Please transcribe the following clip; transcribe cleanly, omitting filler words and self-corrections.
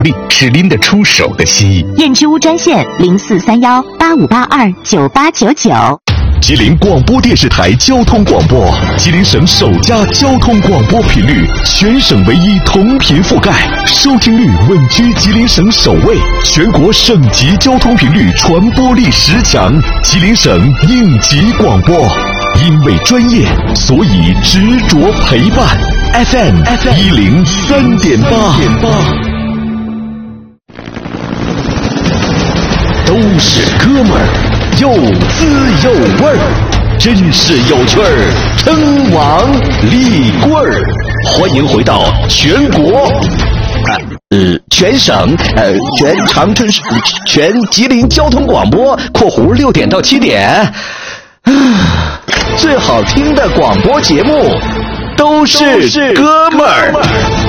力是拎得出手的心意。 燕之屋专线043185829899。 吉林广播电视台交通广播，吉林省首家交通广播频率，全省唯一同频覆盖，收听率稳居吉林省首位，全国省级交通频率传播力10强，吉林省应急广播。因为专业，所以执着陪伴。FM 103.8。都是哥们儿，有滋有味儿，真是有趣儿，称王立棍儿。欢迎回到全国，全省，全长春市，全吉林交通广播（括弧6点到7点）。最好听的广播节目，都是哥们儿。